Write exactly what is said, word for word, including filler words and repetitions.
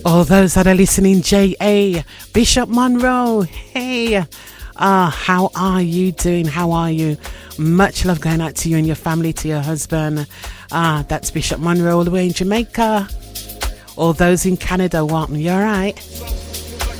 All those that are listening, J A, Bishop Monroe, hey, ah, uh, how are you doing? How are you? Much love going out to you and your family, to your husband. Ah, uh, that's Bishop Monroe all the way in Jamaica. All those in Canada, want me, you all right?